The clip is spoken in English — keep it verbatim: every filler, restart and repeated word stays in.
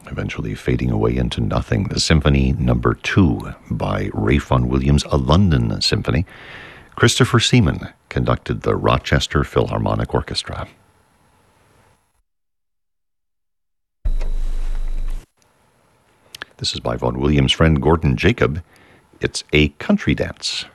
eventually fading away into nothing. The Symphony Number Two by Ralph Vaughan Williams, a London symphony. Christopher Seaman conducted the Rochester Philharmonic Orchestra. This is by Vaughan Williams' friend Gordon Jacob. It's A Country Dance.